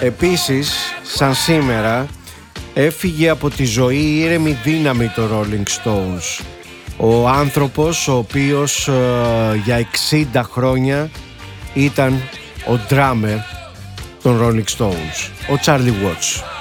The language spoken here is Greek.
Επίσης, σαν σήμερα, έφυγε από τη ζωή η ήρεμη δύναμη των Rolling Stones. Ο άνθρωπος ο οποίος για 60 χρόνια ήταν ο drummer των Rolling Stones, ο Charlie Watts.